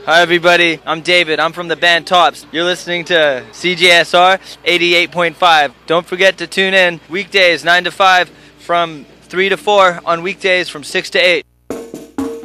Hi everybody, I'm David. I'm from the band Tops. You're listening to CJSR 88.5. Don't forget to tune in weekdays 9 to 5, from 3 to 4 on weekdays from 6 to 8.